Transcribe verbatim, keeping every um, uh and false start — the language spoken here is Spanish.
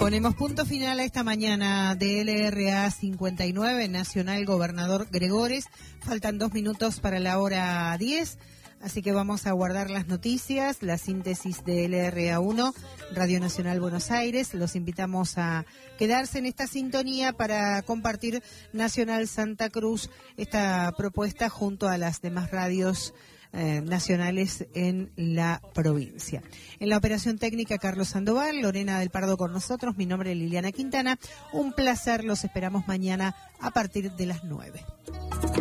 Ponemos punto final a esta mañana de L R A cincuenta y nueve, Nacional Gobernador Gregores. Faltan dos minutos para la hora diez, así que vamos a guardar las noticias, la síntesis de L R A uno, Radio Nacional Buenos Aires. Los invitamos a quedarse en esta sintonía para compartir Nacional Santa Cruz, esta propuesta junto a las demás radios Eh, nacionales en la provincia. En la operación técnica, Carlos Sandoval, Lorena del Pardo con nosotros, mi nombre es Liliana Quintana. Un placer, los esperamos mañana a partir de las nueve.